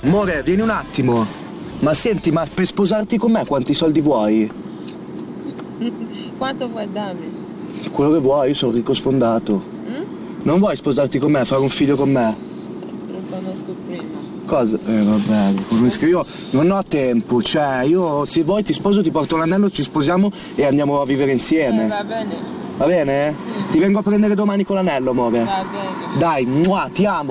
Amore, vieni un attimo. Ma senti, ma per sposarti con me quanti soldi vuoi? Quanto vuoi darmi? Quello che vuoi, io sono ricco sfondato. Non vuoi sposarti con me, fare un figlio con me? Lo conosco prima. Cosa? Vabbè, conosco. Io non ho tempo, cioè, io se vuoi ti sposo, ti porto l'anello, ci sposiamo e andiamo a vivere insieme. Va bene. Va bene? Sì. Ti vengo a prendere domani con l'anello, amore. Va bene. Dai, ti amo.